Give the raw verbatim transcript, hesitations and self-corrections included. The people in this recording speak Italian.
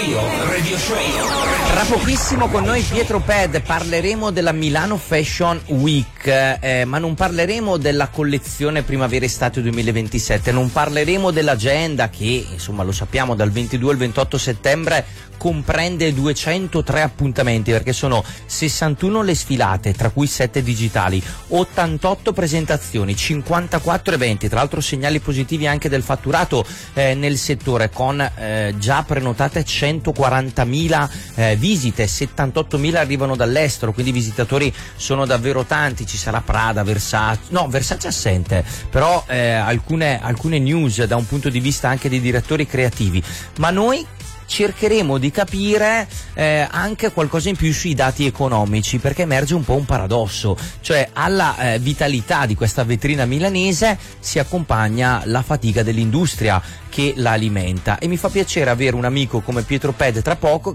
Show, Radio Show. Tra pochissimo con noi Pietro Ped, parleremo della Milano Fashion Week, eh, ma non parleremo della collezione primavera-estate duemilaventisette, non parleremo dell'agenda che, insomma, lo sappiamo, dal ventidue al ventotto settembre comprende duecentotré appuntamenti, perché sono sessantuno le sfilate, tra cui sette digitali, ottantotto presentazioni, cinquantaquattro eventi, tra l'altro segnali positivi anche del fatturato eh, nel settore, con eh, già prenotate centoquarantamila eh, visite, settantottomila arrivano dall'estero, quindi i visitatori sono davvero tanti. Ci sarà Prada, Versace, no, Versace assente, però eh, alcune, alcune news da un punto di vista anche dei direttori creativi, ma noi cercheremo di capire eh, anche qualcosa in più sui dati economici, perché emerge un po' un paradosso, cioè alla eh, vitalità di questa vetrina milanese si accompagna la fatica dell'industria che la alimenta, e mi fa piacere avere un amico come Pietro Ped tra poco